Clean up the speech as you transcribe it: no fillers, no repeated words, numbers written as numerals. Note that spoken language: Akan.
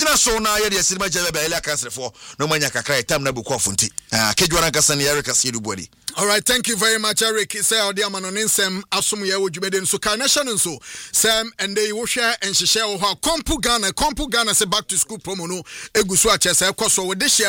tena so na ye de cinema jebe be ila cancer for no manya kakra time na buko afunti kedwara nkasa ne Eric Asiedu Buadi. All right, thank you very much, Eric. Say odi amanonisem asum ye wojubede so carnation so sam and they wo share and share ho Kompu Ghana say back to school promo no egusu a chese ekoso we de share